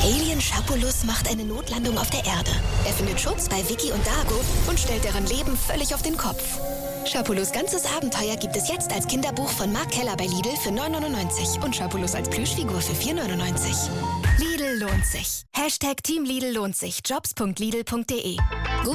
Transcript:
Alien Schapulus macht eine Notlandung auf der Erde. Er findet Schutz bei Vicky und Dago und stellt deren Leben völlig auf den Kopf. Schapulus ganzes Abenteuer gibt es jetzt als Kinderbuch von Mark Keller bei Lidl für 9,99 und Schapulus als Plüschfigur für 4,99. Lidl lohnt sich. #Team Lidl lohnt sich. Jobs.lidl.de